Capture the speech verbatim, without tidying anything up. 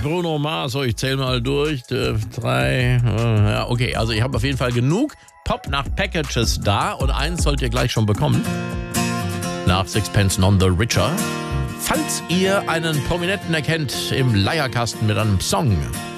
Bruno Mars, so, ich zähle mal durch. Äh, drei, äh, ja, okay, also ich habe auf jeden Fall genug Pop nach Packages da und eins sollt ihr gleich schon bekommen. Nach Sixpence None the Richer. Falls ihr einen Prominenten erkennt im Leierkasten mit einem Song,